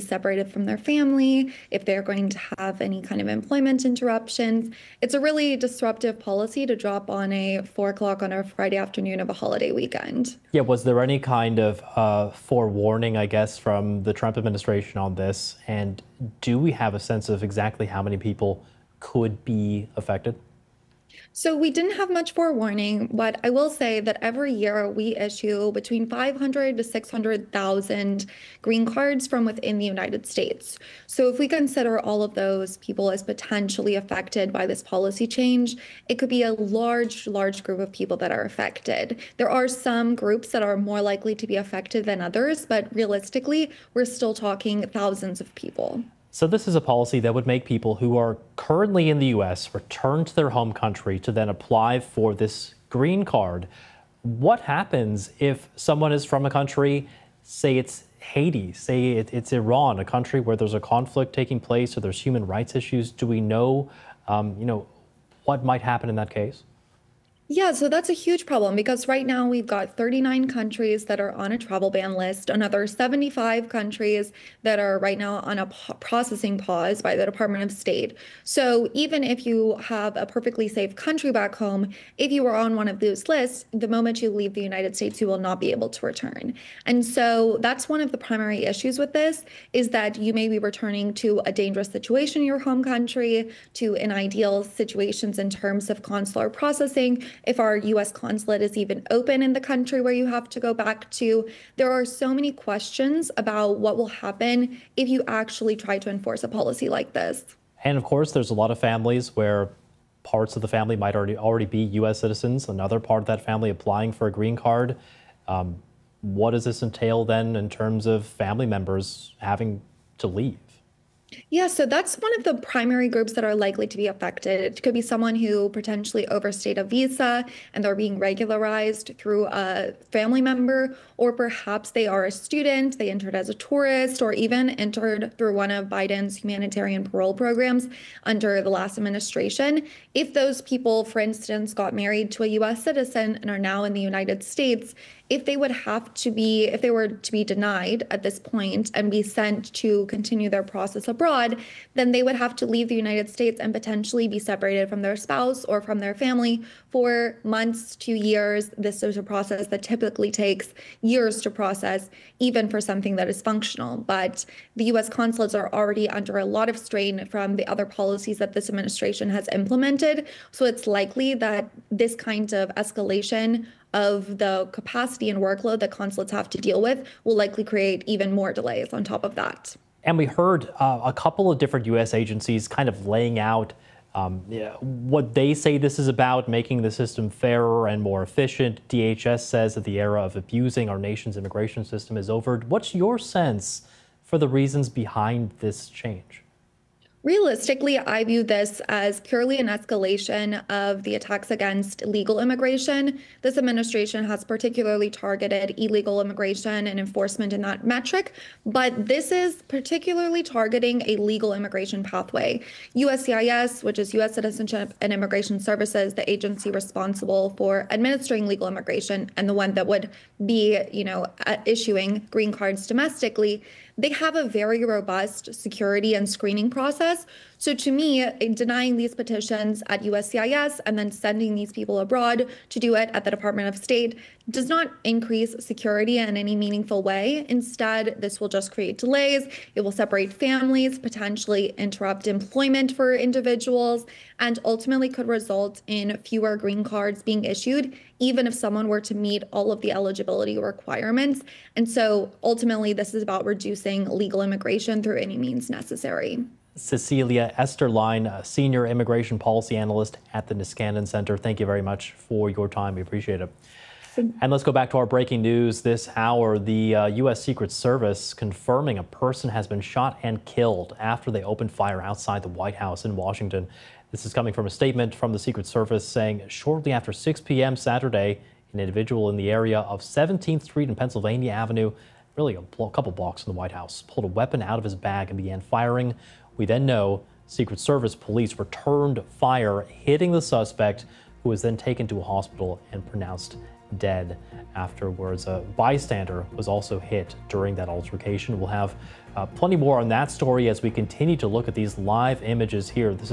separated from their family, if they're going to have any kind of employment interruptions. It's a really disruptive policy to drop on a 4 o'clock on a Friday afternoon of a holiday weekend. Yeah, was there any kind of forewarning, I guess, from the Trump administration on this? And do we have a sense of exactly how many people could be affected? So we didn't have much forewarning, but I will say that every year we issue between 500 to 600,000 green cards from within the United States. So if we consider all of those people as potentially affected by this policy change, it could be a large group of people that are affected. There are some groups that are more likely to be affected than others, but realistically, we're still talking thousands of people. So this is a policy that would make people who are currently in the U.S. return to their home country to then apply for this green card. What happens if someone is from a country, say it's Haiti, say it's Iran, a country where there's a conflict taking place or there's human rights issues? Do we know, what might happen in that case? Yeah, so that's a huge problem because right now we've got 39 countries that are on a travel ban list, another 75 countries that are right now on a processing pause by the Department of State. So even if you have a perfectly safe country back home, if you are on one of those lists, the moment you leave the United States, you will not be able to return. And so that's one of the primary issues with this is that you may be returning to a dangerous situation in your home country, to ideal situations in terms of consular processing if our US consulate is even open in the country where you have to go back to. There are so many questions about what will happen if you actually try to enforce a policy like this. And of course, there's a lot of families where parts of the family might already be U.S. citizens, another part of that family applying for a green card. What does this entail then in terms of family members having to leave? Yeah, so that's one of the primary groups that are likely to be affected. It could be someone who potentially overstayed a visa and they're being regularized through a family member, or perhaps they are a student, they entered as a tourist, or even entered through one of Biden's humanitarian parole programs under the last administration. If those people, for instance, got married to a US citizen and are now in the United States, if they were to be denied at this point and be sent to continue their process abroad, then they would have to leave the United States and potentially be separated from their spouse or from their family for months to years. This is a process that typically takes years to process, even for something that is functional. But the US consulates are already under a lot of strain from the other policies that this administration has implemented. So it's likely that this kind of escalation of the capacity and workload that consulates have to deal with will likely create even more delays on top of that. And we heard a couple of different U.S. agencies kind of laying out what they say this is about, making the system fairer and more efficient. DHS says that the era of abusing our nation's immigration system is over. What's your sense for the reasons behind this change? Realistically, I view this as purely an escalation of the attacks against illegal immigration. This administration has particularly targeted illegal immigration and enforcement in that metric, but this is particularly targeting a legal immigration pathway. USCIS, which is U.S. Citizenship and Immigration Services, the agency responsible for administering legal immigration and the one that would be, issuing green cards domestically, they have a very robust security and screening process. So to me, denying these petitions at USCIS and then sending these people abroad to do it at the Department of State does not increase security in any meaningful way. Instead, this will just create delays. It will separate families, potentially interrupt employment for individuals, and ultimately could result in fewer green cards being issued, even if someone were to meet all of the eligibility requirements. And so ultimately, this is about reducing legal immigration through any means necessary. Cecilia Esterline, Senior Immigration Policy Analyst at the Niskanen Center. Thank you very much for your time. We appreciate it. And let's go back to our breaking news this hour. The U.S. Secret Service confirming a person has been shot and killed after they opened fire outside the White House in Washington. This is coming from a statement from the Secret Service saying shortly after 6 p.m. Saturday, an individual in the area of 17th Street and Pennsylvania Avenue, really a couple blocks from the White House, pulled a weapon out of his bag and began firing. We then know Secret Service police returned fire, hitting the suspect, who was then taken to a hospital and pronounced dead afterwards. A bystander was also hit during that altercation. We'll have plenty more on that story as we continue to look at these live images here. This